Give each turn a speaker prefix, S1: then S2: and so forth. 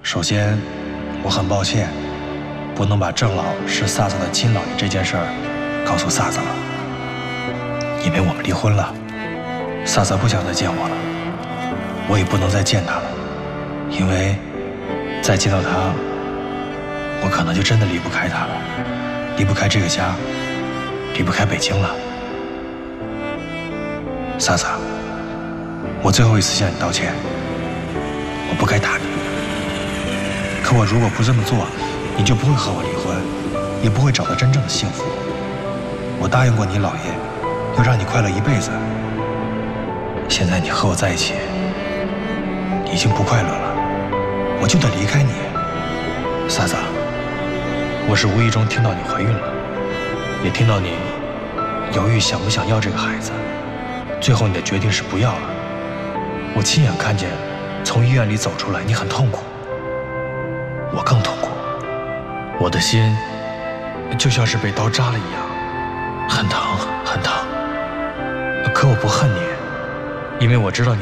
S1: 首先，我很抱歉，不能把郑老是萨萨的亲姥爷这件事儿告诉萨萨了，因为我们离婚了，萨萨不想再见我了，我也不能再见他了，因为再见到他，我可能就真的离不开他了，离不开这个家，离不开北京了。萨萨，我最后一次向你道歉，我不该打你。可我如果不这么做，你就不会和我离婚，也不会找到真正的幸福。我答应过你姥爷，要让你快乐一辈子。现在你和我在一起，你已经不快乐了，我就得离开你。萨萨，我是无意中听到你怀孕了，也听到你犹豫想不想要这个孩子，最后你的决定是不要了。我亲眼看见从医院里走出来，你很痛苦，我更痛苦，我的心就像是被刀扎了一样，很疼很疼。可我不恨你，因为我知道你